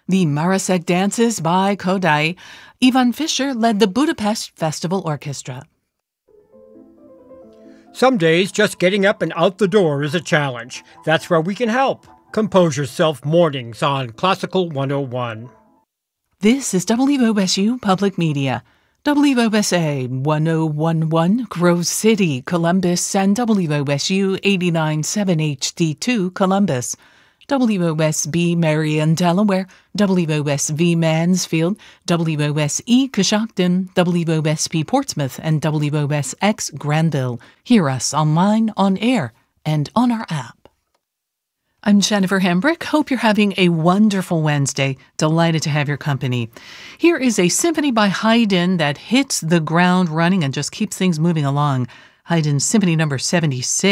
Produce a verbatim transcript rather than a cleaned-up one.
The Marasek Dances by Kodály. Ivan Fischer led the Budapest Festival Orchestra. Some days, just getting up and out the door is a challenge. That's where we can help. Compose Yourself Mornings on Classical one oh one. This is W O S U Public Media. W O S A one oh one point one Grove City, Columbus, and W O S U eighty-nine point seven H D two Columbus. W O S B Marion, Delaware, W O S V Mansfield, W O S E Coshocton, W O S P Portsmouth, and W O S X Granville. Hear us online, on air, and on our app. I'm Jennifer Hambrick. Hope you're having a wonderful Wednesday. Delighted to have your company. Here is a symphony by Haydn that hits the ground running and just keeps things moving along. Haydn's Symphony Number seventy-six.